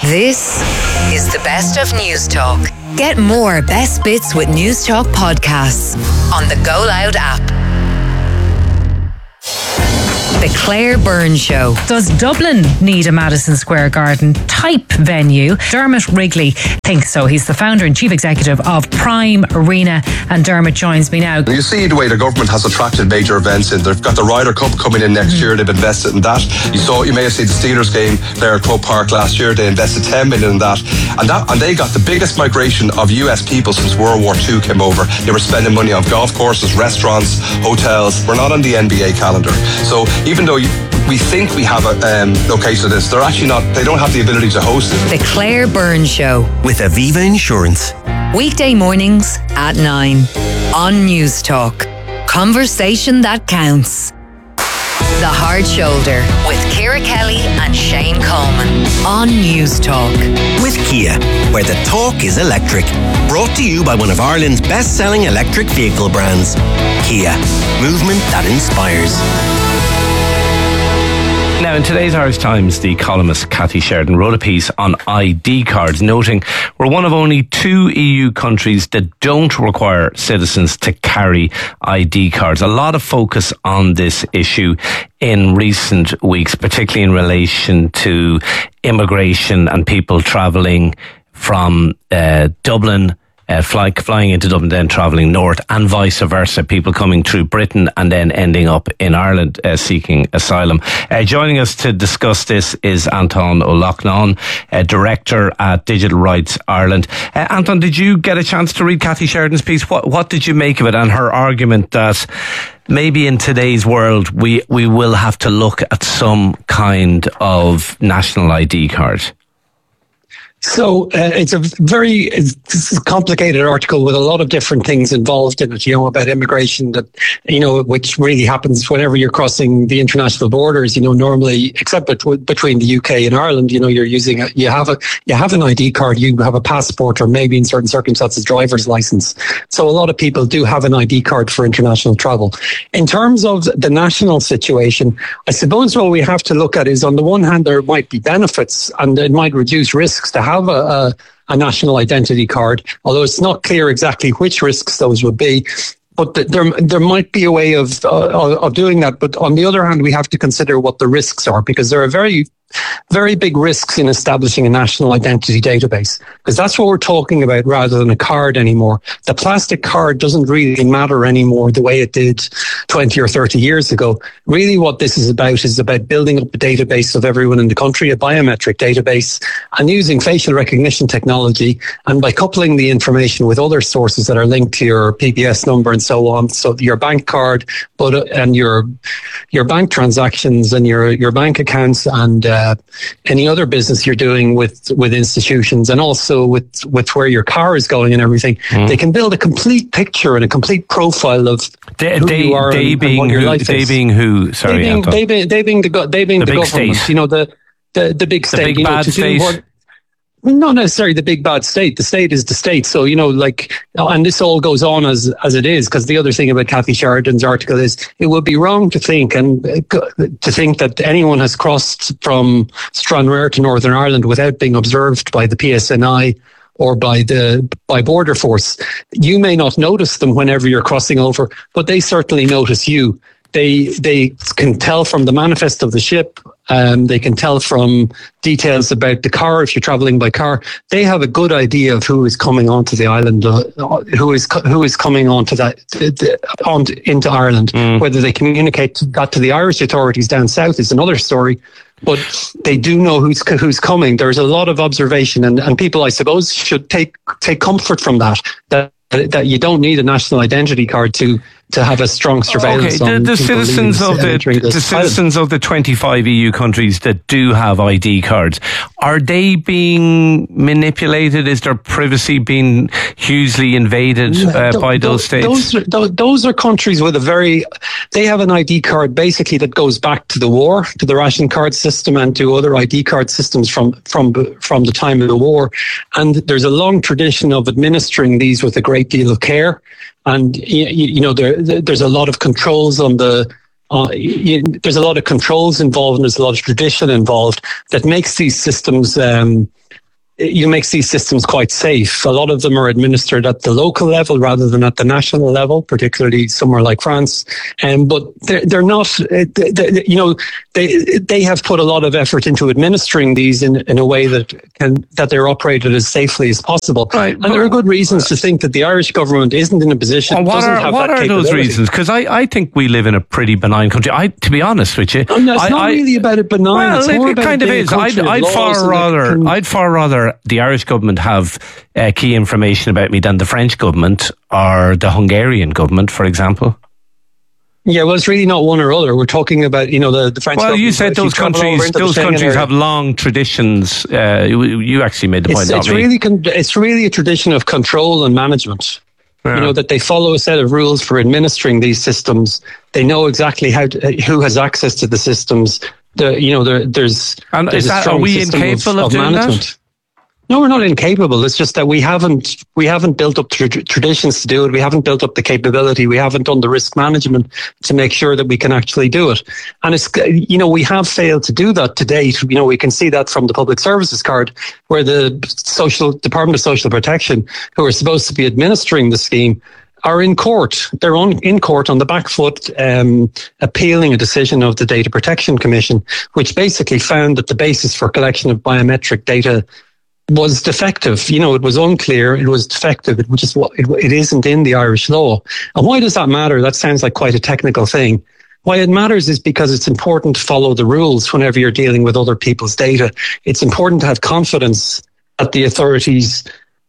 This is the best of News Talk. Get more best bits with News Talk podcasts on the Go Loud app. The Claire Byrne Show. Does Dublin need a Madison Square Garden type venue? Dermot Wrigley thinks so. He's the founder and chief executive of Prime Arena, and Dermot joins me now. You see the way the government has attracted major events in. They've got the Ryder Cup coming in next year. They've invested in that. You may have seen the Steelers game there at Croke Park last year. They invested 10 million in that. And they got the biggest migration of US people since World War II came over. They were spending money on golf courses, restaurants, hotels. We're not on the NBA calendar. So even though we think we have a location of this, they're actually not. They don't have the ability to host it. The Claire Byrne Show with Aviva Insurance. Weekday mornings at 9 on News Talk. Conversation that counts. The Hard Shoulder with Ciara Kelly and Shane Coleman on News Talk. With Kia, where the talk is electric. Brought to you by one of Ireland's best-selling electric vehicle brands. Kia, movement that inspires. Now, in today's Irish Times, the columnist Kathy Sheridan wrote a piece on ID cards, noting we're one of only 2 EU countries that don't require citizens to carry ID cards. A lot of focus on this issue in recent weeks, particularly in relation to immigration and people travelling from Dublin, flying into Dublin, then travelling north, and vice versa, people coming through Britain and then ending up in Ireland seeking asylum. Joining us to discuss this is Anton O'Loughlin, Director at Digital Rights Ireland. Anton, did you get a chance to read Kathy Sheridan's piece? What did you make of it, and her argument that maybe in today's world we will have to look at some kind of national ID card? So it's a very complicated article with a lot of different things involved in it, about immigration that, which really happens whenever you're crossing the international borders, normally, except between the UK and Ireland, you're using you have an ID card, you have a passport, or maybe in certain circumstances, driver's license. So a lot of people do have an ID card for international travel. In terms of the national situation, I suppose what we have to look at is, on the one hand, there might be benefits and it might reduce risks to have a national identity card, although it's not clear exactly which risks those would be. But there might be a way of doing that. But on the other hand, we have to consider what the risks are, because there are very, very big risks in establishing a national identity database, because that's what we're talking about rather than a card anymore. The plastic card doesn't really matter anymore the way it did 20 or 30 years ago. Really what this is about building up a database of everyone in the country, a biometric database, and using facial recognition technology, and by coupling the information with other sources that are linked to your PPS number and so on. So your bank card, and your bank transactions and your bank accounts, and any other business you're doing with institutions, and also with where your car is going and everything. They can build a complete picture and a complete profile of who you are and what your life is. They being who? Sorry, Anton. They being the government. State. The big state. The big bad state. Not necessarily the big bad state. The state is the state. So, and this all goes on as it is, because the other thing about Kathy Sheridan's article is it would be wrong to think that anyone has crossed from Stranraer to Northern Ireland without being observed by the PSNI or by Border Force. You may not notice them whenever you're crossing over, but they certainly notice you. They can tell from the manifest of the ship. They can tell from details about the car if you're travelling by car. They have a good idea of who is coming onto the island, who is coming onto into Ireland. Whether they communicate that to the Irish authorities down south is another story. But they do know who's coming. There's a lot of observation, and people, I suppose, should take comfort from that you don't need a national identity card to have a strong surveillance. Okay, the citizens of the 25 EU countries that do have ID cards, are they being manipulated? Is their privacy being hugely invaded by those states? Those are countries with they have an ID card basically that goes back to the war, to the ration card system, and to other ID card systems from the time of the war. And there's a long tradition of administering these with a great deal of care. And there's a lot of controls on the there's a lot of controls involved and there's a lot of tradition involved that makes these systems makes these systems quite safe. A lot of them are administered at the local level rather than at the national level, particularly somewhere like France. But they're not. They have put a lot of effort into administering these in a way that they're operated as safely as possible. Right, and there are good reasons to think that the Irish government isn't in a position. What are those reasons? Because I think we live in a pretty benign country. To be honest with you, it's not really about it benign. Well, it's more it about kind of is. I'd far rather the Irish government have key information about me than the French government or the Hungarian government, for example. Yeah, well, it's really not one or other. We're talking about, the French. Well, you said those countries have long traditions. You actually made the point. It's really a tradition of control and management. Yeah. That they follow a set of rules for administering these systems. They know exactly who has access to the systems. Are we incapable of doing that? No, we're not incapable. It's just that we haven't built up traditions to do it. We haven't built up the capability. We haven't done the risk management to make sure that we can actually do it. And it's, we have failed to do that to date. We can see that from the public services card, where the Department of Social Protection, who are supposed to be administering the scheme, are in court. They're in court on the back foot, appealing a decision of the Data Protection Commission, which basically found that the basis for collection of biometric data was defective. It was unclear. It was defective. It isn't in the Irish law. And why does that matter? That sounds like quite a technical thing. Why it matters is because it's important to follow the rules whenever you're dealing with other people's data. It's important to have confidence that the authorities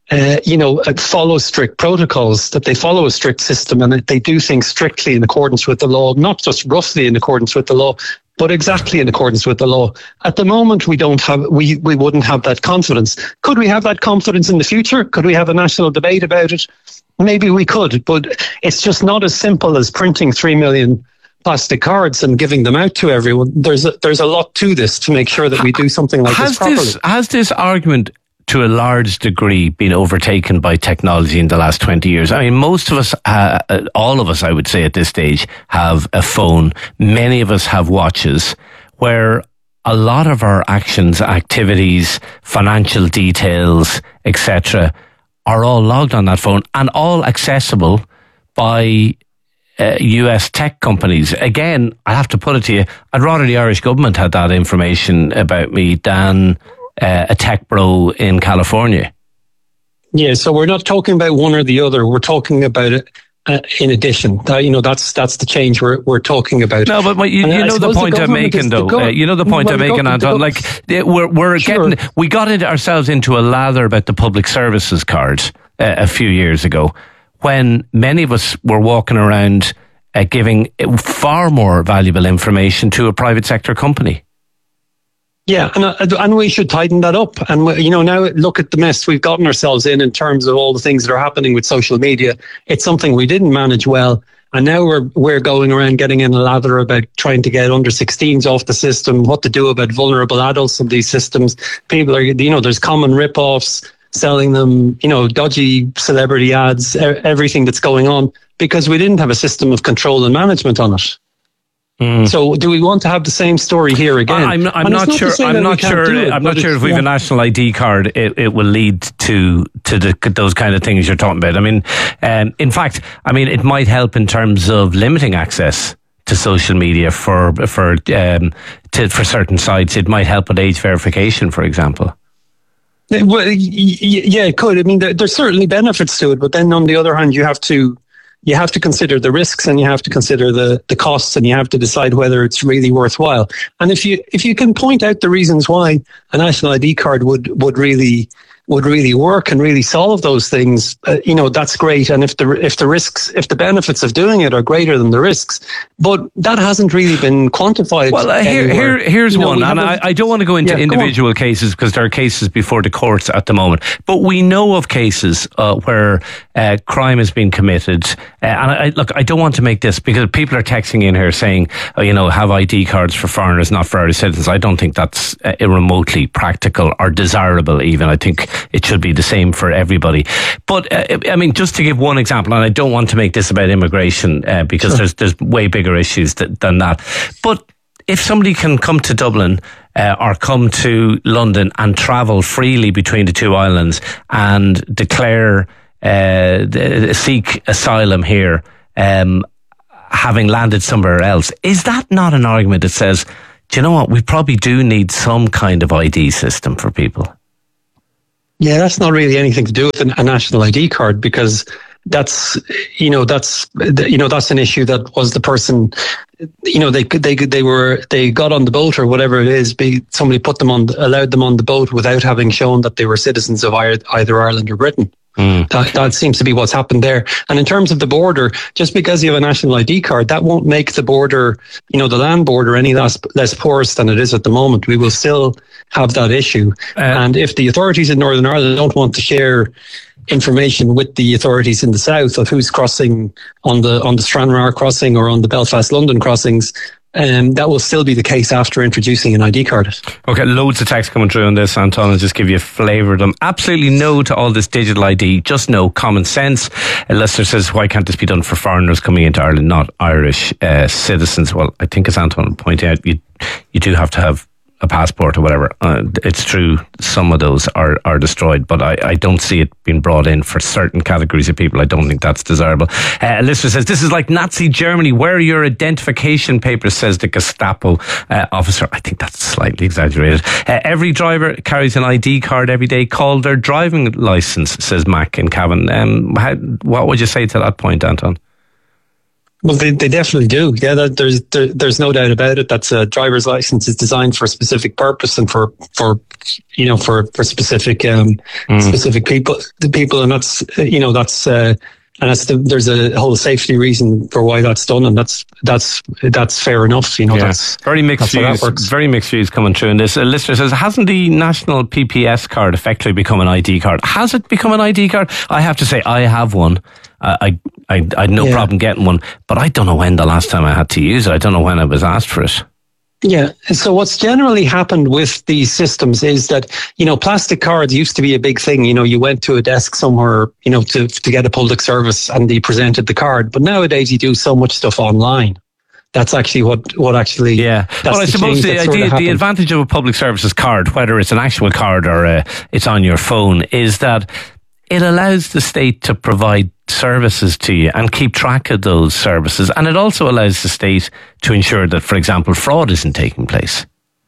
follow strict protocols, that they follow a strict system, and that they do things strictly in accordance with the law, not just roughly in accordance with the law, but exactly in accordance with the law. At the moment, we wouldn't have that confidence. Could we have that confidence in the future? Could we have a national debate about it? Maybe we could, but it's just not as simple as printing 3 million plastic cards and giving them out to everyone. There's a lot to this to make sure that we do something like this properly. Has this argument to a large degree been overtaken by technology in the last 20 years? I mean, most of us, all of us, I would say at this stage, have a phone. Many of us have watches where a lot of our actions, activities, financial details, etc., are all logged on that phone and all accessible by US tech companies. Again, I have to put it to you, I'd rather the Irish government had that information about me than a tech bro in California. Yeah, so we're not talking about one or the other. We're talking about it in addition. That's the change we're talking about. No, but you know the point I'm making, though. You know the point I'm making, Anton. Like we got ourselves into a lather about the public services card a few years ago, when many of us were walking around giving far more valuable information to a private sector company. Yeah, and we should tighten that up. And now look at the mess we've gotten ourselves in terms of all the things that are happening with social media. It's something we didn't manage well, and now we're going around getting in a lather about trying to get under 16s off the system, what to do about vulnerable adults in these systems. People are, there's common rip-offs, selling them, dodgy celebrity ads, everything that's going on, because we didn't have a system of control and management on it. So do we want to have the same story here again? I'm not sure if we have a national ID card, it will lead to those kind of things you're talking about. I mean, in fact, it might help in terms of limiting access to social media for certain sites. It might help with age verification, for example. Well, yeah, it could. There's certainly benefits to it, but then on the other hand, you have to consider the risks, and you have to consider the costs, and you have to decide whether it's really worthwhile. And if you can point out the reasons why a national ID card would really work and really solve those things, that's great. And if the benefits of doing it are greater than the risks, but that hasn't really been quantified. Well, here's one, and I don't want to go into individual cases because there are cases before the courts at the moment, but we know of cases where crime has been committed. And I don't want to make this, because people are texting in here saying, have ID cards for foreigners, not for Irish citizens. I don't think that's remotely practical or desirable even. I think it should be the same for everybody. But just to give one example, and I don't want to make this about immigration because there's way bigger issues than that. But if somebody can come to Dublin or come to London and travel freely between the two islands and declare, seek asylum here, having landed somewhere else. Is that not an argument that says, do you know what, we probably do need some kind of ID system for people? Yeah, that's not really anything to do with a national ID card, because that's an issue that was the person, they got on the boat or whatever it is, somebody allowed them on the boat without having shown that they were citizens of either Ireland or Britain. That seems to be what's happened there. And in terms of the border, just because you have a national ID card, that won't make the border, the land border, any less porous than it is at the moment. We will still have that issue. And if the authorities in Northern Ireland don't want to share information with the authorities in the south of who's crossing on the Stranraer crossing or on the Belfast-London crossings, that will still be the case after introducing an ID card. Okay, loads of text coming through on this, Anton. I'll just give you a flavour of them. Absolutely no to all this digital ID, just no common sense. A listener says, why can't this be done for foreigners coming into Ireland, not Irish citizens? Well, I think as Anton pointed out, you do have to have a passport or whatever. It's true, some of those are destroyed, but I don't see it being brought in for certain categories of people. I don't think that's desirable. A listener says, this is like Nazi Germany. Where are your identification papers, says the Gestapo officer. I think that's slightly exaggerated. Every driver carries an ID card every day called their driving licence, says Mac in Cavan. What would you say to that point, Anton? Well, they definitely do. Yeah, there's no doubt about it. That's a driver's license is designed for a specific purpose and for specific specific people, and there's a whole safety reason for why that's done, and that's fair enough. That's very mixed views. Very mixed views coming through in this. A listener says, hasn't the national PPS card effectively become an ID card? Has it become an ID card? I have to say, I have one. I had no problem getting one, but I don't know when the last time I had to use it. I don't know when I was asked for it. Yeah. So what's generally happened with these systems is that, plastic cards used to be a big thing. You went to a desk somewhere, to get a public service and they presented the card. But nowadays you do so much stuff online. That's actually what actually... Yeah. Well, I suppose the advantage of a public services card, whether it's an actual card or it's on your phone, is that it allows the state to provide services to you and keep track of those services. And it also allows the state to ensure that, for example, fraud isn't taking place.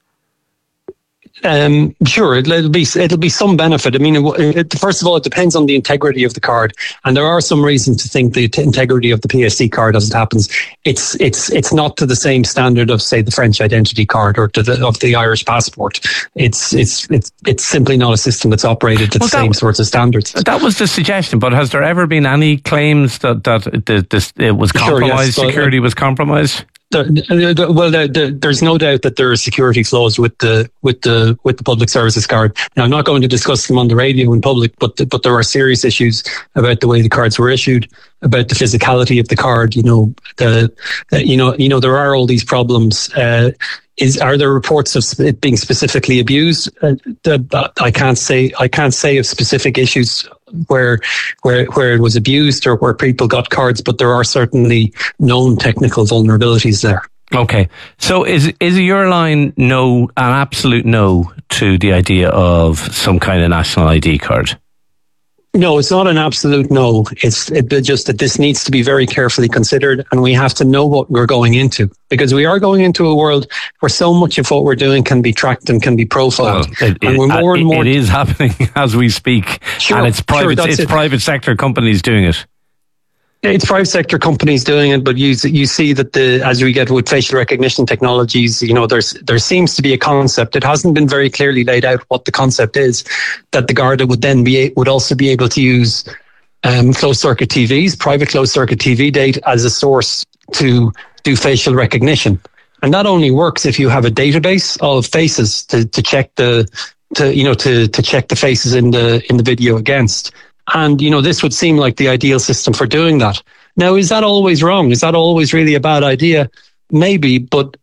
Sure, it'll be some benefit. I mean, first of all, it depends on the integrity of the card, and there are some reasons to think the integrity of the PSD card, as it happens, it's not to the same standard of, say, the French identity card or of the Irish passport. It's simply not a system that's operated to the same sorts of standards. That was the suggestion, but has there ever been any claims that it was compromised? Sure, yes, security was compromised? There's no doubt that there are security flaws with the public services card. Now, I'm not going to discuss them on the radio in public, but there are serious issues about the way the cards were issued, about the physicality of the card. There are all these problems. Are there reports of it being specifically abused? I can't say of specific issues where it was abused or where people got cards, but there are certainly known technical vulnerabilities there. Okay, so is your line an absolute no to the idea of some kind of national ID card? No, it's not an absolute no. It's just that this needs to be very carefully considered, and we have to know what we're going into, because we are going into a world where so much of what we're doing can be tracked and can be profiled. Well, it is happening as we speak, sure, and it's private sector companies doing it. It's private sector companies doing it, but you see that as we get with facial recognition technologies, there seems to be a concept. It hasn't been very clearly laid out what the concept is, that the Garda would also be able to use closed circuit TVs, private closed circuit TV data as a source to do facial recognition. And that only works if you have a database of faces to check the faces in the video against. And, this would seem like the ideal system for doing that. Now, is that always wrong? Is that always really a bad idea? Maybe, but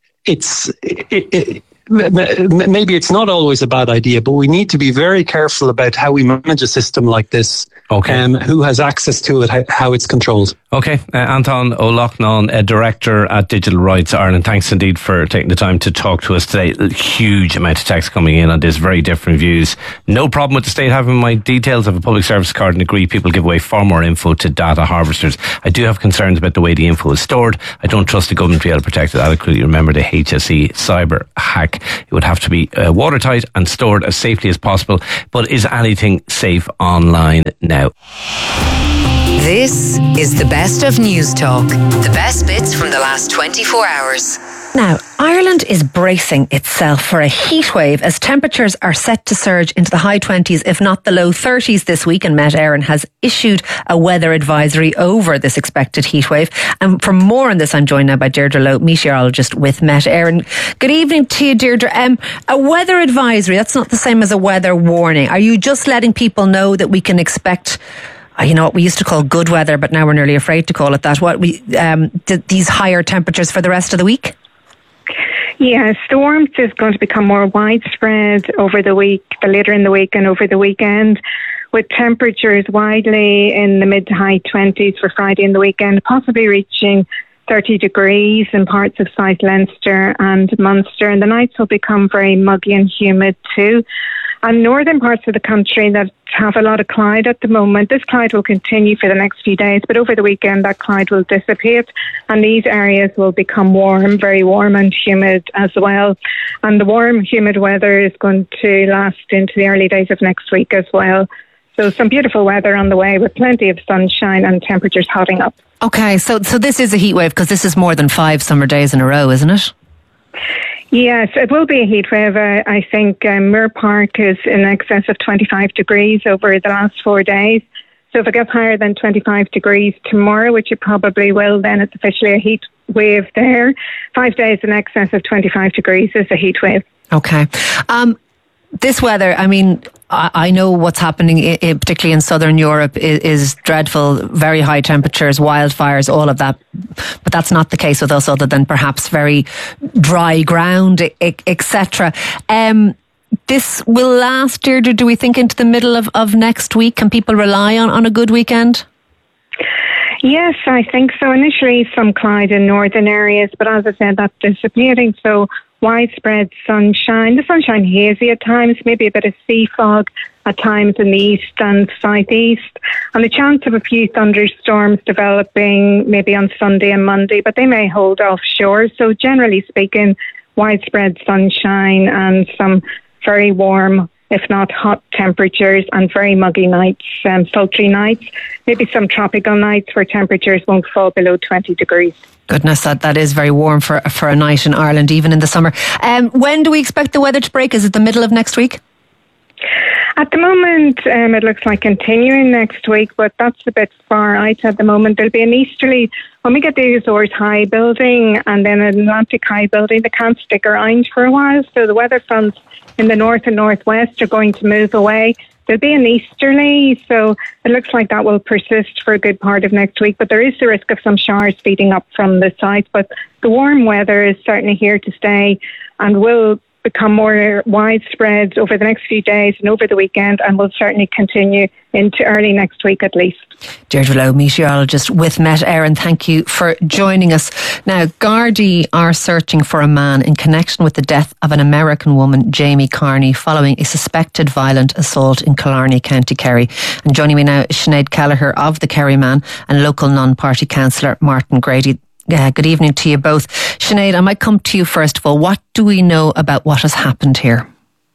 maybe it's not always a bad idea, but we need to be very careful about how we manage a system like this. Okay. Who has access to it, how it's controlled. Okay, Anton O'Loughlin, Director at Digital Rights Ireland, thanks indeed for taking the time to talk to us today. A huge amount of text coming in on this, very different views. No problem with the state having my details of a public service card, and agree people give away far more info to data harvesters. I do have concerns about the way the info is stored. I don't trust the government to be able to protect it adequately. Remember the HSE cyber hack. It would have to be watertight and stored as safely as possible. But is anything safe online now? This is the best of News Talk. The best bits from the last 24 hours. Now, Ireland is bracing itself for a heat wave as temperatures are set to surge into the high 20s, if not the low 30s this week, and Met Éireann has issued a weather advisory over this expected heat wave. And for more on this, I'm joined now by Deirdre Lowe, meteorologist with Met Éireann. Good evening to you, Deirdre. A weather advisory, that's not the same as a weather warning. Are you just letting people know that we can expect, you know what we used to call good weather, but now we're nearly afraid to call it that, these higher temperatures for the rest of the week? Yes, the warmth is going to become more widespread over the week, later in the week and over the weekend, with temperatures widely in the mid to high 20s for Friday and the weekend, possibly reaching 30 degrees in parts of South Leinster and Munster. And the nights will become very muggy and humid too. And northern parts of the country that have a lot of cloud at the moment, this cloud will continue for the next few days, but over the weekend that cloud will dissipate and these areas will become warm, very warm and humid as well. And the warm, humid weather is going to last into the early days of next week as well. So some beautiful weather on the way with plenty of sunshine and temperatures hotting up. Okay, so this is a heat wave because this is more than 5 summer days in a row, isn't it? Yes, it will be a heat wave. I think Moore Park is in excess of 25 degrees over the last 4 days. So if it gets higher than 25 degrees tomorrow, which it probably will, then it's officially a heat wave there. 5 days in excess of 25 degrees is a heat wave. Okay. This weather, I mean, I know what's happening, particularly in southern Europe, is dreadful, very high temperatures, wildfires, all of that. But that's not the case with us, other than perhaps very dry ground, etc. This will last, Deirdre, do we think, into the middle of next week? Can people rely on a good weekend? Yes, I think so. Initially, some cloud in northern areas, but as I said, that's dissipating. So widespread sunshine. The sunshine hazy at times, maybe a bit of sea fog at times in the east and southeast. And the chance of a few thunderstorms developing maybe on Sunday and Monday, but they may hold offshore. So generally speaking, widespread sunshine and some very warm, if not hot temperatures, and very muggy nights, sultry nights. Maybe some tropical nights where temperatures won't fall below 20 degrees. Goodness, that is very warm for a night in Ireland, even in the summer. When do we expect the weather to break? Is it the middle of next week? At the moment, it looks like continuing next week, but that's a bit far out at the moment. There'll be an easterly, when we get the Azores High building and then an Atlantic High building, they can't stick around for a while. So the weather fronts in the north and northwest are going to move away. There'll be an easterly, so it looks like that will persist for a good part of next week. But there is the risk of some showers feeding up from the south. But the warm weather is certainly here to stay and will become more widespread over the next few days and over the weekend, and will certainly continue into early next week at least. Deirdre Lowe, meteorologist with Met Éireann, thank you for joining us. Now, Gardaí are searching for a man in connection with the death of an American woman, Jamie Carney, following a suspected violent assault in Killarney, County Kerry. And joining me now is Sinead Kelleher of the Kerry Man and local non-party councillor Martin Grady. Good evening to you both. Sinead, I might come to you first of all. What do we know about what has happened here?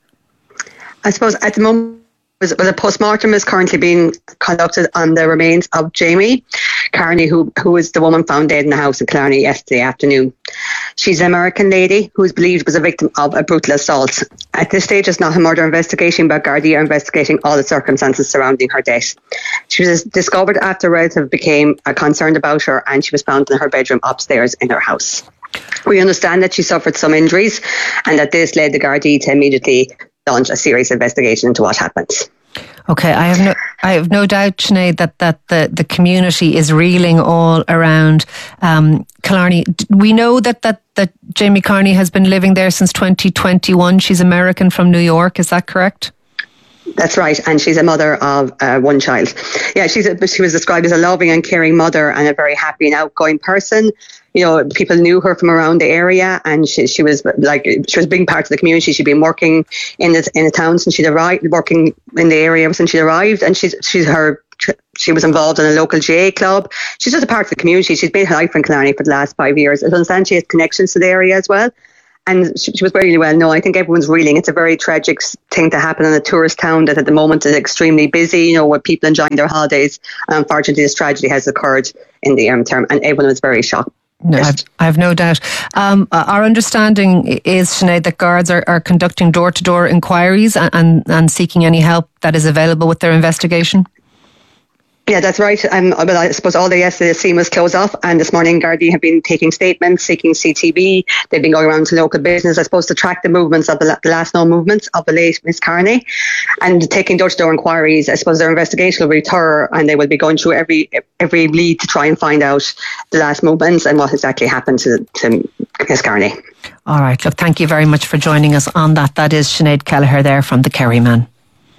I suppose at the moment, a post-mortem is currently being conducted on the remains of Jamie Carney, who was the woman found dead in the house in Killarney yesterday afternoon. She's an American lady who is believed was a victim of a brutal assault. At this stage, it's not a murder investigation, but Gardaí are investigating all the circumstances surrounding her death. She was discovered after a relative became concerned about her, and she was found in her bedroom upstairs in her house. We understand that she suffered some injuries and that this led the Gardaí to immediately launch a serious investigation into what happened. Okay, I have no doubt, Sinead, that the community is reeling all around Killarney. We know that Jamie Carney has been living there since 2021. She's American from New York. Is that correct? That's right, and she's a mother of one child. Yeah, she was described as a loving and caring mother and a very happy and outgoing person. You know, people knew her from around the area, and she was a big part of the community. She'd been working in the town since she'd arrived, working in the area since she'd arrived, and she was involved in a local GA club. She's just a part of the community. She's been life in Killarney for the last 5 years. I understand she has connections to the area as well. And she was really well known. I think everyone's reeling. It's a very tragic thing to happen in a tourist town that at the moment is extremely busy, you know, with people enjoying their holidays. And unfortunately, this tragedy has occurred in the term, and everyone was very shocked. No, I have no doubt. Our understanding is, Sinead, that guards are conducting door-to-door inquiries and seeking any help that is available with their investigation. Yeah, that's right. But I suppose all day yesterday the scene was closed off, and this morning Gardaí have been taking statements, seeking CTV. They've been going around to local business, I suppose, to track the movements of the last known movements of the late Miss Carney, and taking door-to-door inquiries. I suppose their investigation will be thorough, and they will be going through every lead to try and find out the last movements and what exactly happened to Miss Carney. All right, look, thank you very much for joining us on that. That is Sinead Kelleher there from the Kerryman.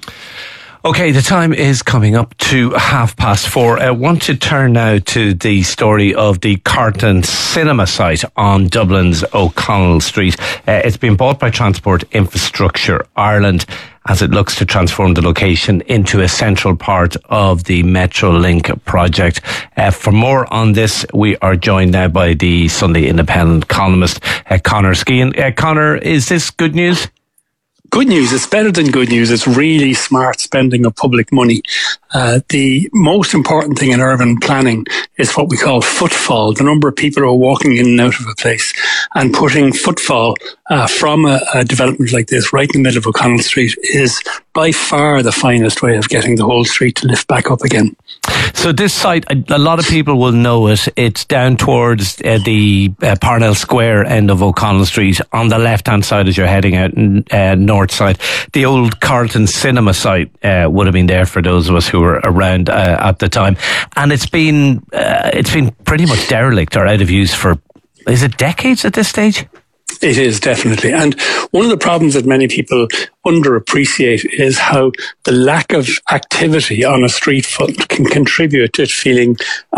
Okay, the time is coming up to 4:30. I want to turn now to the story of the Carton Cinema site on Dublin's O'Connell Street. It's been bought by Transport Infrastructure Ireland as it looks to transform the location into a central part of the Metrolink project. For more on this, we are joined now by the Sunday Independent columnist, Conor Skehan. Conor, is this good news? Good news. It's better than good news. It's really smart spending of public money. The most important thing in urban planning is what we call footfall, the number of people who are walking in and out of a place, and putting footfall from a development like this right in the middle of O'Connell Street is by far the finest way of getting the whole street to lift back up again. So this site, a lot of people will know it. It's down towards the Parnell Square end of O'Connell Street, on the left-hand side as you're heading out north side. The old Carlton Cinema site would have been there for those of us who were around at the time. And it's been pretty much derelict or out of use for, is it decades at this stage? It is, definitely. And one of the problems that many people underappreciate is how the lack of activity on a street front can contribute to it feeling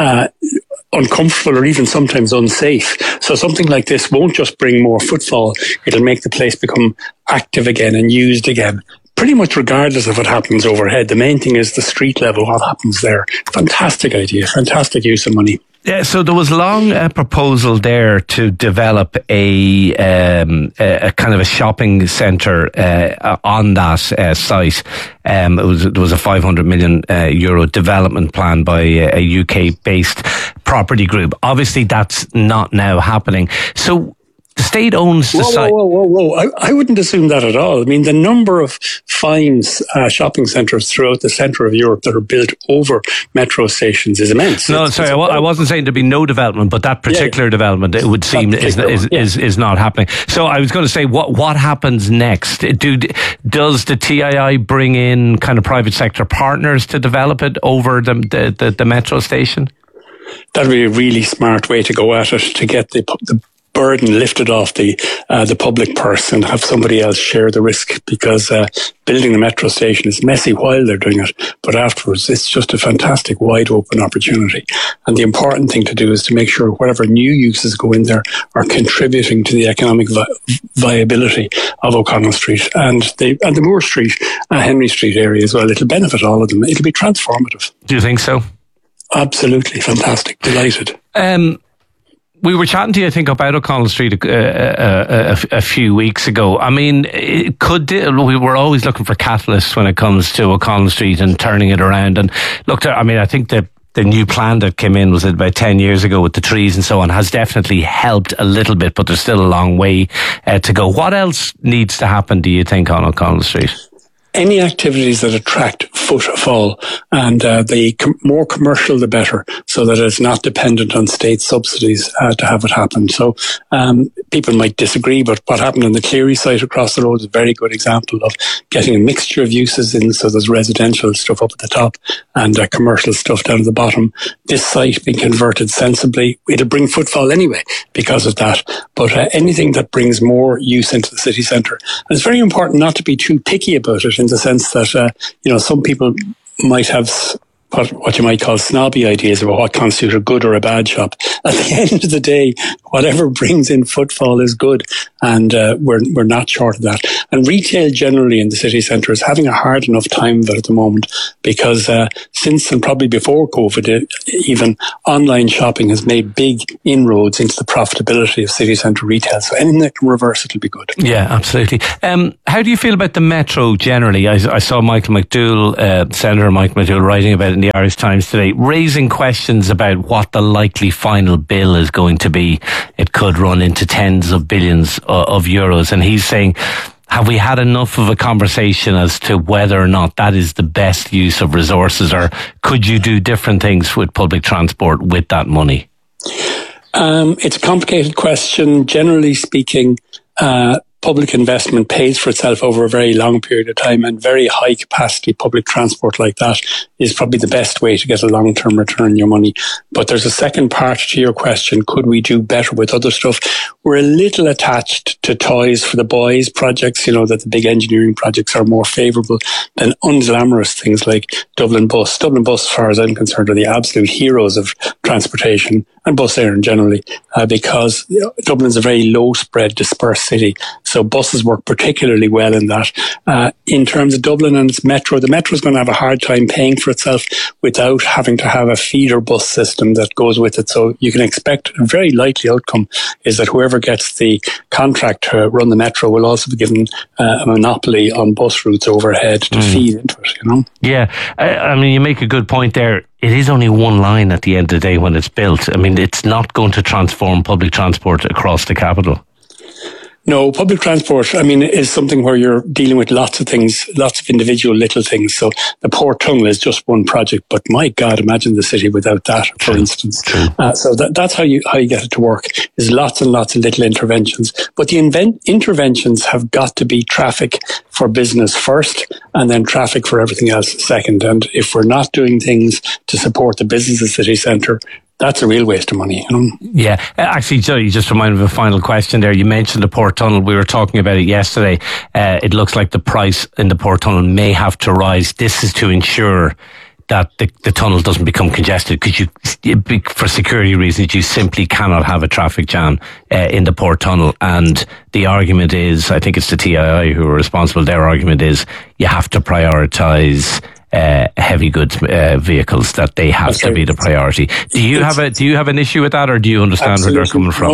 uncomfortable or even sometimes unsafe. So something like this won't just bring more footfall, it'll make the place become active again and used again. Pretty much regardless of what happens overhead. The main thing is the street level, what happens there. Fantastic idea, fantastic use of money. Yeah, so there was long proposal there to develop a kind of a shopping centre on that site. There was a 500 million euro development plan by a UK-based property group. Obviously, that's not now happening. So the state owns the site. Whoa. I wouldn't assume that at all. I mean, the number of fine shopping centres throughout the centre of Europe that are built over metro stations is immense. No, sorry, I wasn't saying there'd be no development, but that particular development, it would seem, is not happening. So I was going to say, what happens next? Does the TII bring in kind of private sector partners to develop it over the metro station? That'd be a really smart way to go at it, to get the burden lifted off the public purse and have somebody else share the risk, because building the metro station is messy while they're doing it, but afterwards it's just a fantastic wide open opportunity. And the important thing to do is to make sure whatever new uses go in there are contributing to the economic viability of O'Connell Street and the Moore Street, Henry Street area as well. It'll benefit all of them. It'll be transformative. Do you think so? Absolutely. Fantastic. Delighted. We were chatting to you, I think, about O'Connell Street a few weeks ago. I mean, we were always looking for catalysts when it comes to O'Connell Street and turning it around. And look, I mean, I think the new plan that came in was about 10 years ago with the trees and so on has definitely helped a little bit, but there's still a long way to go. What else needs to happen, do you think, on O'Connell Street? Any activities that attract footfall, and the more commercial the better, so that it's not dependent on state subsidies to have it happen. So people might disagree, but what happened in the Cleary site across the road is a very good example of getting a mixture of uses in. So there's residential stuff up at the top and commercial stuff down at the bottom. This site being converted sensibly, it'll bring footfall anyway because of that. But anything that brings more use into the city centre, and it's very important not to be too picky about it, in the sense that some people might have what you might call snobby ideas about what constitutes a good or a bad shop. At the end of the day, whatever brings in footfall is good, and we're not short of that. And retail generally in the city centre is having a hard enough time of it at the moment, because since and probably before COVID, even online shopping has made big inroads into the profitability of city centre retail. So anything that can reverse it will be good. Yeah, absolutely. How do you feel about the Metro generally? I saw Michael McDowell, Senator Michael McDowell, writing about it in the Irish Times today, raising questions about what the likely final bill is going to be. It could run into tens of billions of euros. And he's saying, have we had enough of a conversation as to whether or not that is the best use of resources, or could you do different things with public transport with that money? It's a complicated question. Generally speaking, public investment pays for itself over a very long period of time, and very high capacity public transport like that is probably the best way to get a long-term return on your money. But there's a second part to your question. Could we do better with other stuff? We're a little attached to Toys for the Boys projects, that the big engineering projects are more favourable than unglamorous things like Dublin Bus. Dublin Bus, as far as I'm concerned, are the absolute heroes of transportation and bus air generally, because Dublin's a very low spread, dispersed city. So buses work particularly well in that. In terms of Dublin and its metro, the metro is going to have a hard time paying for itself without having to have a feeder bus system that goes with it. So you can expect a very likely outcome is that whoever gets the contract to run the metro will also be given a monopoly on bus routes overhead to feed into it, Yeah, I mean, you make a good point there. It is only one line at the end of the day when it's built. I mean, it's not going to transform public transport across the capital. No, public transport, is something where you're dealing with lots of things, lots of individual little things. So the Port Tunnel is just one project, but my God, imagine the city without that, for instance. So that's how you get it to work, is lots and lots of little interventions. But the interventions have got to be traffic for business first, and then traffic for everything else second. And if we're not doing things to support the business of the city centre, that's a real waste of money. Yeah. Actually, Joe, you just reminded me of a final question there. You mentioned the Port Tunnel. We were talking about it yesterday. It looks like the price in the Port Tunnel may have to rise. This is to ensure that the tunnel doesn't become congested, because for security reasons, you simply cannot have a traffic jam in the Port Tunnel. And the argument is, I think it's the TII who are responsible, their argument is you have to prioritise heavy goods vehicles, that they have to be the priority. Do you have an issue with that, or do you understand where they're coming from? No,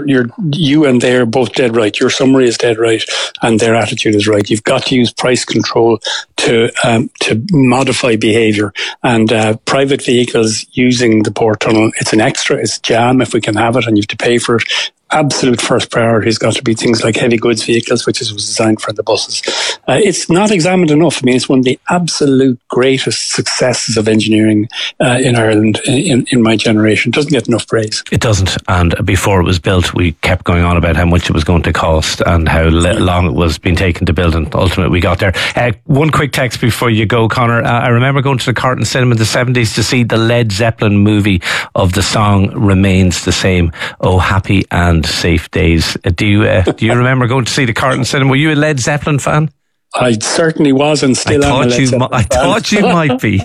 you and they are both dead right. Your summary is dead right, and their attitude is right. You've got to use price control to modify behaviour, and private vehicles using the Port Tunnel, it's an extra, it's jam if we can have it, and you have to pay for it. Absolute first priority has got to be things like heavy goods vehicles, which was designed for the buses. It's not examined enough. It's one of the absolute greatest successes of engineering in Ireland in my generation. It doesn't get enough praise. It doesn't. And before it was built, we kept going on about how much it was going to cost and how long it was being taken to build, and ultimately we got there. One quick text before you go, Conor. I remember going to the Carton Cinema in the 70s to see the Led Zeppelin movie of The Song Remains the Same. Oh, happy and safe days. Do you remember going to see the Carton Cinema? Were you a Led Zeppelin fan? I certainly was, and still am. I thought you might be.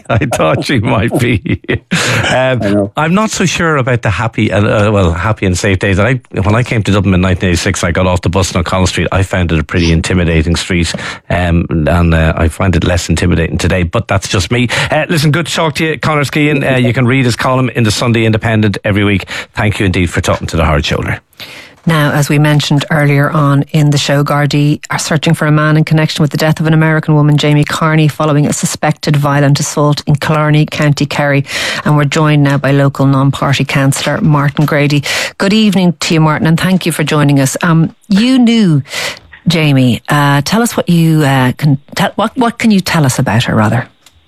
I'm not so sure about the happy and safe days. When I came to Dublin in 1986, I got off the bus on O'Connell Street. I found it a pretty intimidating street, and I find it less intimidating today. But that's just me. Listen, good to talk to you, Conor Skehan. You can read his column in the Sunday Independent every week. Thank you indeed for talking to the Hard Shoulder. Now, as we mentioned earlier on in the show, Gardaí are searching for a man in connection with the death of an American woman, Jamie Carney, following a suspected violent assault in Killarney, County Kerry. And we're joined now by local non-party councillor Martin Grady. Good evening to you, Martin, and thank you for joining us. You knew Jamie. Tell us what you what can you tell us about her, rather?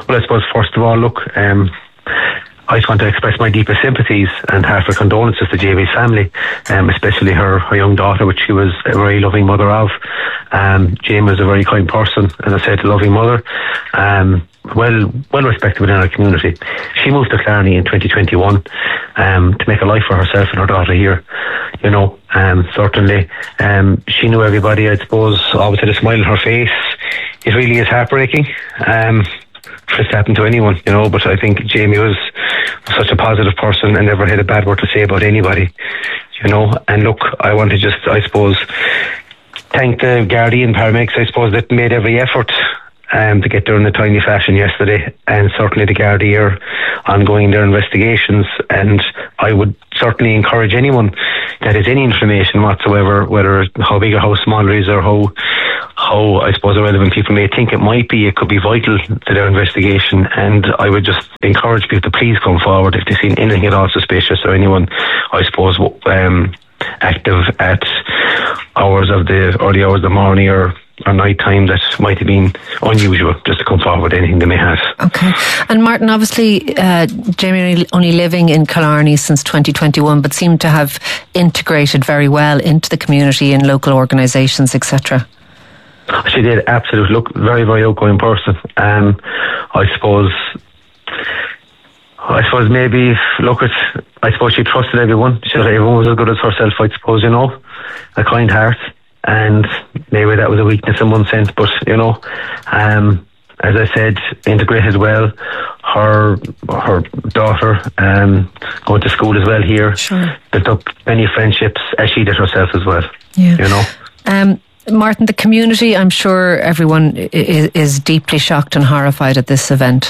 Well, I suppose first of all, look, I just want to express my deepest sympathies and heartfelt condolences to Jamie's family, especially her young daughter, which she was a very loving mother of. Jamie was a very kind person, as I said, a loving mother, well respected within our community. She moved to Clarny in 2021 to make a life for herself and her daughter here. You know, certainly she knew everybody, I suppose, always had a smile on her face. It really is heartbreaking. This happened to anyone, you know, but I think Jamie was such a positive person and never had a bad word to say about anybody, you know. And look, I want to just, I suppose, thank the Gardaí and paramedics, I suppose, that made every effort to get there in a timely fashion yesterday, and certainly the Gardaí are ongoing their investigations, and I would certainly encourage anyone that has any information whatsoever, whether how big or how small it is, or how I suppose irrelevant people may think it might be, it could be vital to their investigation. And I would just encourage people to please come forward if they've seen anything at all suspicious, or anyone, I suppose, active at hours of the early hours of the morning or night time that might have been unusual, just to come forward with anything they may have. Okay. And Martin, obviously Jamie only living in Killarney since 2021, but seemed to have integrated very well into the community and local organisations, etc. She did, absolutely. Look, very, very outgoing person. I suppose maybe, I suppose she trusted everyone. She thought everyone was as good as herself, I suppose, you know. A kind heart. And maybe that was a weakness in one sense, but, you know, as I said, integrated well. Her daughter going to school as well here. Sure. Built up many friendships, as she did herself as well. Yeah. You know. Martin, the community, I'm sure everyone is deeply shocked and horrified at this event.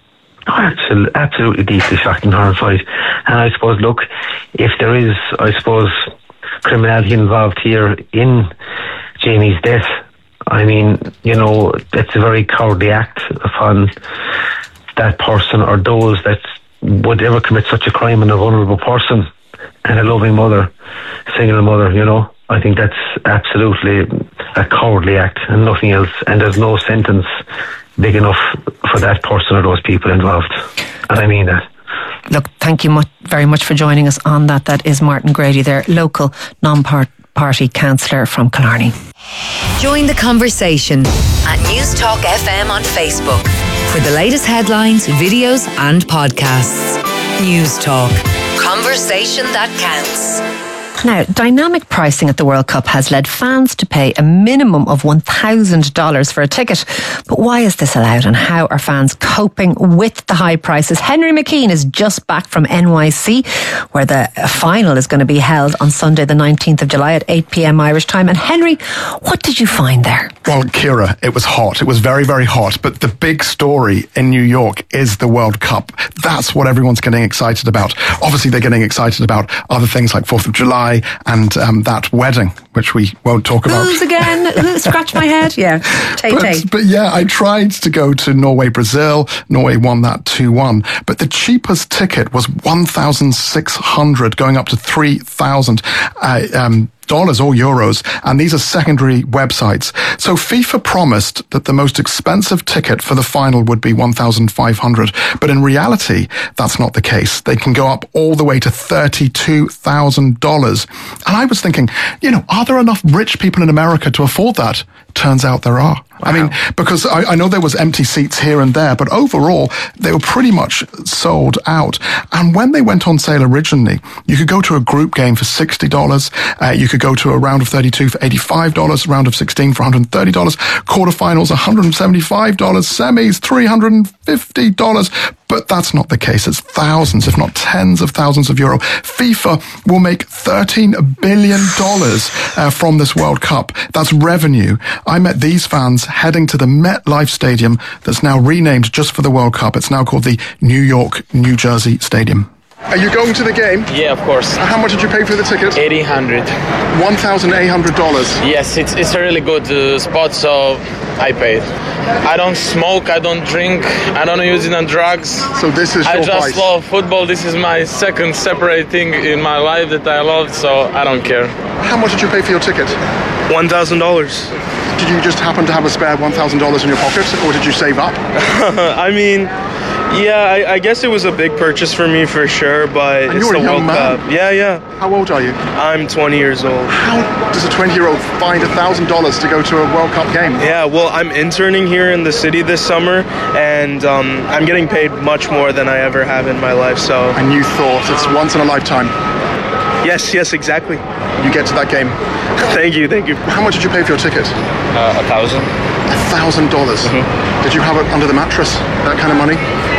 Absolutely deeply shocked and horrified. And I suppose, look, if there is, I suppose, criminality involved here in Jamie's death, I mean, you know, it's a very cowardly act upon that person or those that would ever commit such a crime on a vulnerable person and a loving mother, single mother, you know. I think that's absolutely a cowardly act and nothing else, and there's no sentence big enough for that person or those people involved, and I mean that. Look, thank you very much for joining us on that. That is Martin Grady there, local non-party councillor from Killarney. Join the conversation at News Talk FM on Facebook for the latest headlines, videos and podcasts. News Talk. Conversation that counts. Now, dynamic pricing at the World Cup has led fans to pay a minimum of $1,000 for a ticket. But why is this allowed, and how are fans coping with the high prices? Henry McKean is just back from NYC, where the final is going to be held on Sunday the 19th of July at 8 p.m. Irish time. And Henry, what did you find there? Well, Ciara, it was hot. It was very, very hot. But the big story in New York is the World Cup. That's what everyone's getting excited about. Obviously, they're getting excited about other things like 4th of July and that wedding, which we won't talk about. Booze again? Scratch my head? Yeah. But yeah, I tried to go to Norway, Brazil. Norway won that 2-1. But the cheapest ticket was $1,600, going up to $3,000. Dollars or euros, and these are secondary websites. So FIFA promised that the most expensive ticket for the final would be $1,500, but in reality, that's not the case. They can go up all the way to $32,000. And I was thinking, you know, are there enough rich people in America to afford that? Turns out there are. Wow. I mean, because I know there was empty seats here and there, but overall, they were pretty much sold out. And when they went on sale originally, you could go to a group game for $60. You could go to a round of 32 for $85, round of 16 for $130, quarterfinals $175, semis $350. But that's not the case. It's thousands, if not tens of thousands of euro. FIFA will make $13 billion from this World Cup. That's revenue. I met these fans heading to the MetLife Stadium that's now renamed just for the World Cup. It's now called the New York, New Jersey Stadium. Are you going to the game? Yeah, of course. How much did you pay for the ticket? $1,800. $1,800. Yes, it's a really good spot, so I paid. I don't smoke, I don't drink, I don't use it on drugs. So this is your I just price. love football. This is my second separate thing in my life that I love, so I don't care. How much did you pay for your ticket? $1,000. Did you just happen to have a spare $1,000 in your pocket, or did you save up? I mean, yeah, I guess it was a big purchase for me for sure, but And it's you're the a young World man. Cup. Yeah. How old are you? I'm 20 years old. How does a 20-year-old find $1,000 to go to a World Cup game? Yeah, well, I'm interning here in the city this summer, and I'm getting paid much more than I ever have in my life, so... And you thought it's once in a lifetime? Yes, exactly. You get to that game. Thank you. How much did you pay for your ticket? $1,000. $1,000. Did you have it under the mattress? That kind of money?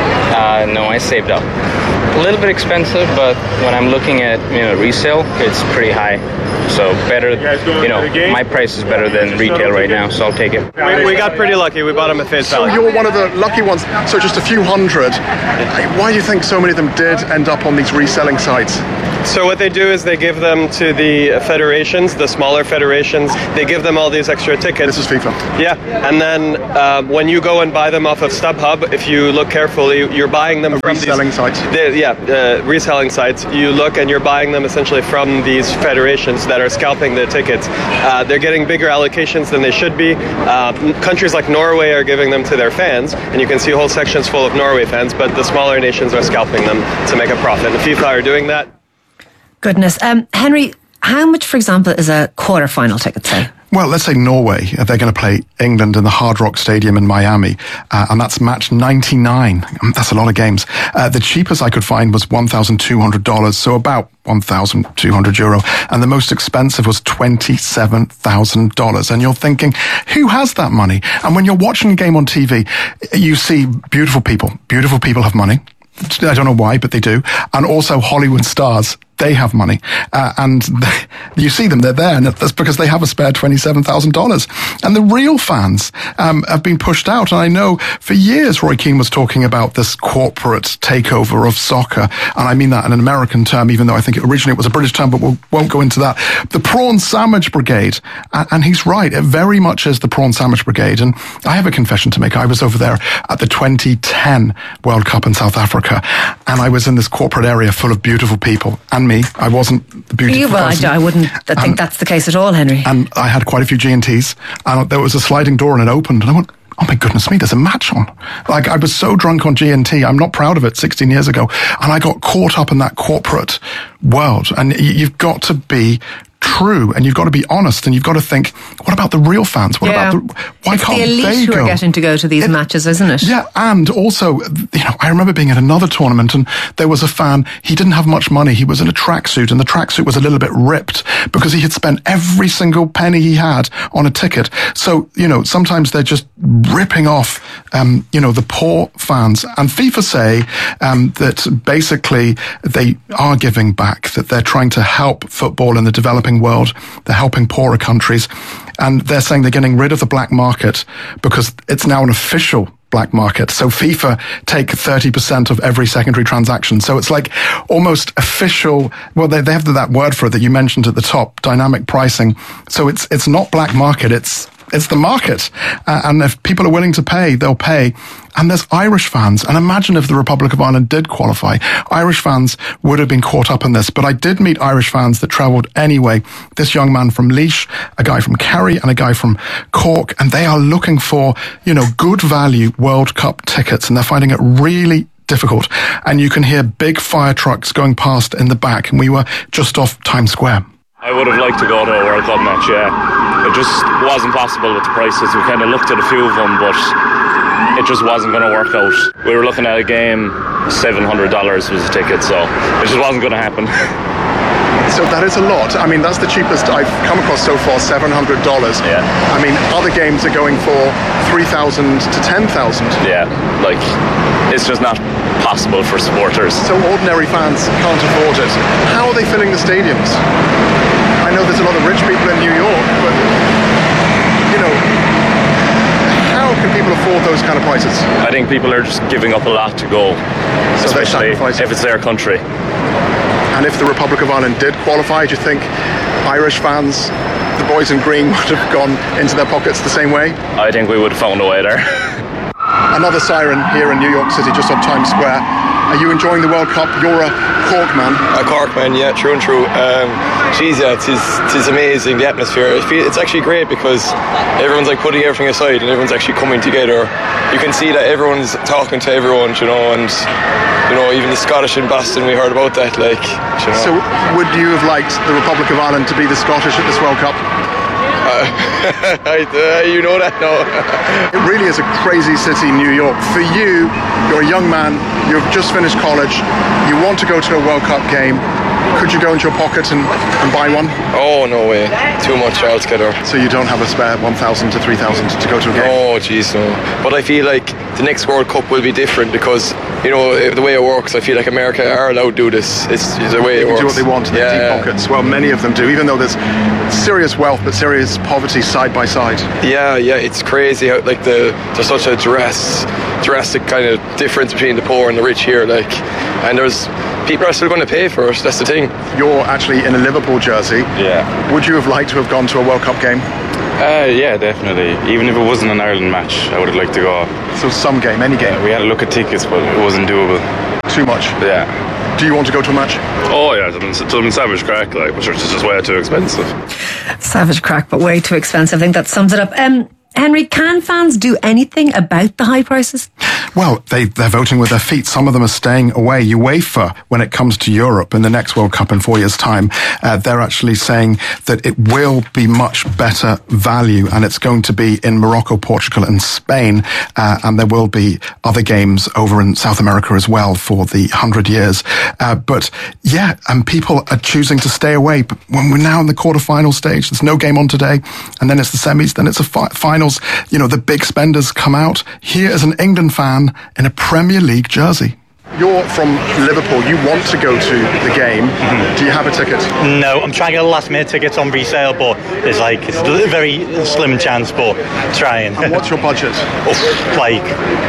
No, I saved up. A little bit expensive, but when I'm looking at resale, it's pretty high. So better, my price is better than retail right now, so I'll take it. We got pretty lucky. We bought them at face value. So you're one of the lucky ones. So just a few hundred. Why do you think so many of them did end up on these reselling sites? So what they do is they give them to the federations, the smaller federations. They give them all these extra tickets. This is FIFA. Yeah, and then when you go and buy them off of StubHub, if you look carefully, you're buying them from reselling sites. Reselling sites. You look and you're buying them essentially from these federations that are scalping the tickets. They're getting bigger allocations than they should be. Countries like Norway are giving them to their fans, and you can see whole sections full of Norway fans, but the smaller nations are scalping them to make a profit. And FIFA are doing that. Goodness. Henry, how much, for example, is a quarter-final ticket, say? Well, let's say Norway, they're going to play England in the Hard Rock Stadium in Miami, and that's match 99. That's a lot of games. The cheapest I could find was $1,200, so about €1,200, and the most expensive was $27,000. And you're thinking, who has that money? And when you're watching a game on TV, you see beautiful people. Beautiful people have money. I don't know why, but they do. And also Hollywood stars. They have money. And you see them, they're there, and that's because they have a spare $27,000. And the real fans have been pushed out. And I know for years Roy Keane was talking about this corporate takeover of soccer. And I mean that in an American term, even though I think originally it was a British term, but we won't go into that. The Prawn Sandwich Brigade. And he's right. It very much is the Prawn Sandwich Brigade. And I have a confession to make. I was over there at the 2010 World Cup in South Africa. And I was in this corporate area full of beautiful people. And me. I wasn't the beautiful person. I wouldn't think that's the case at all, Henry. And I had quite a few G&Ts, and there was a sliding door and it opened, and I went, oh my goodness me, there's a match on. Like, I was so drunk on G&T, I'm not proud of it, 16 years ago, and I got caught up in that corporate world. And you've got to be true, and you've got to be honest, and you've got to think, what about the real fans? Why can't the elite they who go? are getting to go to these matches, isn't it? Yeah, and also, I remember being at another tournament, and there was a fan, he didn't have much money, he was in a tracksuit, and the tracksuit was a little bit ripped, because he had spent every single penny he had on a ticket. So, sometimes they're just ripping off, the poor fans. And FIFA say that basically they are giving back, that they're trying to help football in the developing world. They're helping poorer countries, and they're saying they're getting rid of the black market because it's now an official black market. So FIFA take 30% of every secondary transaction. So it's like almost official. Well, they have that word for it that you mentioned at the top, dynamic pricing. So it's not black market. It's the market. And if people are willing to pay, they'll pay. And there's Irish fans. And imagine if the Republic of Ireland did qualify. Irish fans would have been caught up in this. But I did meet Irish fans that travelled anyway. This young man from Laois, a guy from Kerry, and a guy from Cork. And they are looking for, good value World Cup tickets. And they're finding it really difficult. And you can hear big fire trucks going past in the back. And we were just off Times Square. I would have liked to go to a World Cup match, yeah. It just wasn't possible with the prices. We kind of looked at a few of them, but it just wasn't going to work out. We were looking at a game, $700 was the ticket, so it just wasn't going to happen. So that is a lot. I mean, that's the cheapest I've come across so far, $700. Yeah. I mean, other games are going for $3,000 to $10,000. Yeah, it's just not possible for supporters. So ordinary fans can't afford it. How are they filling the stadiums? I know there's a lot of rich people in New York, but, how How can people afford those kind of prices? I think people are just giving up a lot to go, especially if it's their country. And if the Republic of Ireland did qualify, do you think Irish fans, the boys in green, would have gone into their pockets the same way? I think we would have found a way there. Another siren here in New York City, just off Times Square. Are you enjoying the World Cup? You're a Cork man. A Cork man, yeah, true and true. It's amazing, the atmosphere. It's actually great because everyone's like putting everything aside and everyone's actually coming together. You can see that everyone's talking to everyone, you know, and you know, even the Scottish in Boston, we heard about that, like, you know. So would you have liked the Republic of Ireland to be the Scottish at this World Cup? You know that now. It really is a crazy city, New York. For you, you're a young man, you've just finished college, you want to go to a World Cup game. Could you go into your pocket and buy one? Oh, no way. Too much altogether. So you don't have a spare 1,000 to 3,000 to go to a game? Oh, jeez, no. But I feel like the next World Cup will be different because, you know, the way it works, I feel like America are allowed to do this. It's the way it works. Do what they want in their deep pockets. Well, many of them do, even though there's serious wealth but serious poverty side by side. Yeah, it's crazy how, like, there's such a drastic kind of difference between the poor and the rich here, like, and there's people are still going to pay for it. That's the thing. You're actually in a Liverpool jersey. Yeah. Would you have liked to have gone to a World Cup game? Yeah, definitely. Even if it wasn't an Ireland match, I would have liked to go. So some game, any game? We had a look at tickets, but it wasn't doable. Too much? Yeah. Do you want to go to a match? Oh yeah, it's savage crack, like, but it's just way too expensive. Savage crack, but way too expensive. I think that sums it up. Henry, can fans do anything about the high prices? Well, they're voting with their feet. Some of them are staying away. UEFA, when it comes to Europe in the next World Cup in 4 years' time, they're actually saying that it will be much better value, and it's going to be in Morocco, Portugal and Spain, and there will be other games over in South America as well for the 100 years. But yeah, and people are choosing to stay away. But when we're now in the quarterfinal stage, there's no game on today, and then it's the semis, then it's a finals. You know, the big spenders come out. Here is an England fan in a Premier League jersey. You're from Liverpool. You want to go to the game. Mm-hmm. Do you have a ticket? No, I'm trying to get last minute tickets on resale, but it's a very slim chance, but trying. And what's your budget? Like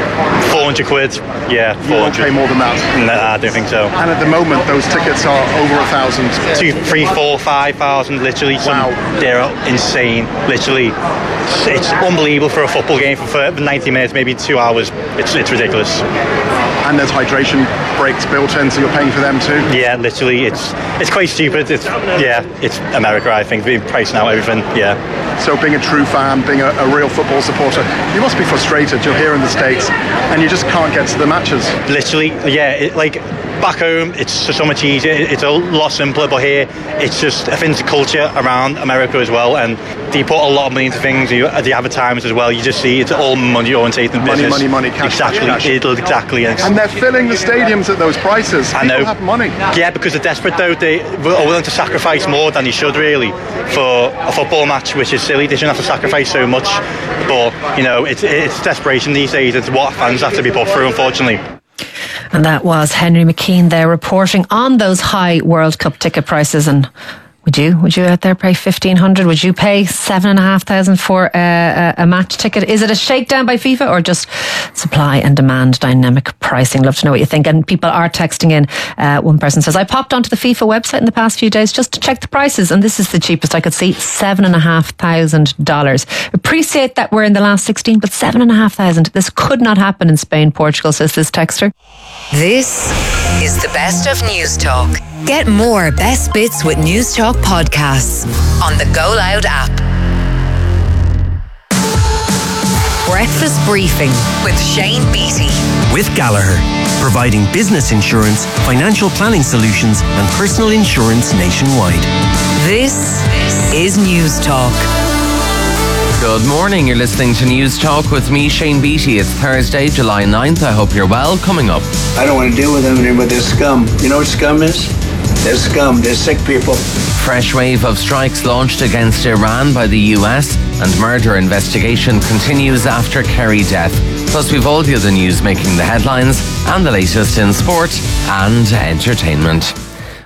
400 quid. Yeah, 400. You won't pay more than that? No, I don't think so. And at the moment, those tickets are over 1,000. 2, 3, 4, 5,000, literally. Wow. They're insane. Literally. It's unbelievable for a football game for 90 minutes, maybe 2 hours. It's ridiculous. And there's hydration breaks built in, so you're paying for them too? Yeah, literally. It's quite stupid. It's America, I think, being pricing out everything. Yeah. So being a true fan, being a real football supporter, you must be frustrated. You're here in the States and you just can't get to the matches. Literally, yeah. Back home, it's just so much easier. It's a lot simpler, but here, it's just I think the culture around America as well, and they put a lot of money into things. The advertisements as well. You just see it's all money orientated business. Money, cash. Exactly, cash. Exactly. And they're filling the stadiums at those prices. I know. People have money. Yeah, because they're desperate though. They are willing to sacrifice more than they should really for a football match, which is silly. They shouldn't have to sacrifice so much, but you know, it's desperation these days. It's what fans have to be put through, unfortunately. And that was Henry McKean there reporting on those high World Cup ticket prices. And would you out there pay 1,500? Would you pay 7,500 for a match ticket? Is it a shakedown by FIFA or just supply and demand dynamic pricing? Love to know what you think. And people are texting in. One person says, I popped onto the FIFA website in the past few days just to check the prices, and this is the cheapest I could see, $7,500. Appreciate that we're in the last 16, but $7,500. This could not happen in Spain, Portugal, says this texter. This is the Best of News Talk. Get more best bits with News Talk podcasts on the Go Loud app. Breakfast Briefing with Shane Beattie. With Gallagher, providing business insurance, financial planning solutions and personal insurance nationwide. This is News Talk. Good morning, you're listening to News Talk with me, Shane Beattie. It's Thursday, July 9th. I hope you're well. Coming up. I don't want to deal with them anymore, they're scum. You know what scum is? They're scum, they're sick people. Fresh wave of strikes launched against Iran by the US, and murder investigation continues after Kerry death. Plus, we've all the other news making the headlines and the latest in sport and entertainment.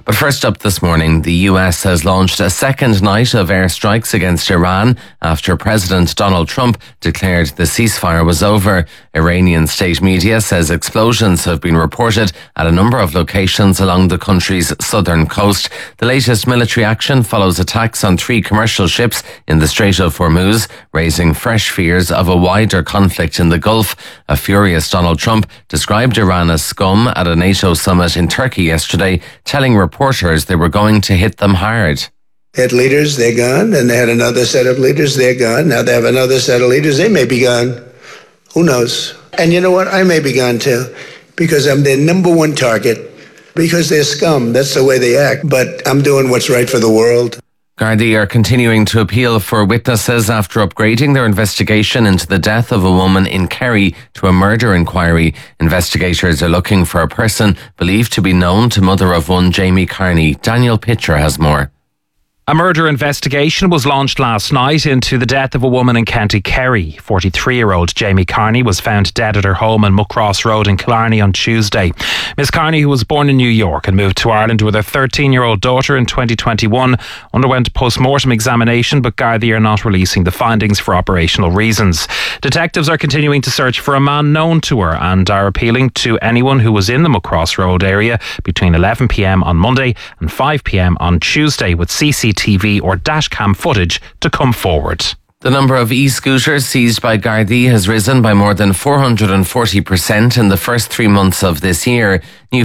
But first up this morning, the US has launched a second night of airstrikes against Iran after President Donald Trump declared the ceasefire was over. Iranian state media says explosions have been reported at a number of locations along the country's southern coast. The latest military action follows attacks on 3 commercial ships in the Strait of Hormuz, raising fresh fears of a wider conflict in the Gulf. A furious Donald Trump described Iran as scum at a NATO summit in Turkey yesterday, telling reporters they were going to hit them hard. They had leaders, they're gone. Then they had another set of leaders, they're gone. Now they have another set of leaders, they may be gone. Who knows? And you know what? I may be gone too, because I'm their number one target, because they're scum. That's the way they act. But I'm doing what's right for the world. Gardaí are continuing to appeal for witnesses after upgrading their investigation into the death of a woman in Kerry to a murder inquiry. Investigators are looking for a person believed to be known to mother of one Jamie Carney. Daniel Pitcher has more. A murder investigation was launched last night into the death of a woman in County Kerry. 43-year-old Jamie Carney was found dead at her home in Muckross Road in Killarney on Tuesday. Miss Carney, who was born in New York and moved to Ireland with her 13-year-old daughter in 2021, underwent a post-mortem examination, but Gardaí are not releasing the findings for operational reasons. Detectives are continuing to search for a man known to her and are appealing to anyone who was in the Muckross Road area between 11 p.m. on Monday and 5 p.m. on Tuesday with CCTV or dashcam footage to come forward. The number of e-scooters seized by Gardaí has risen by more than 440% in the first 3 months of this year. New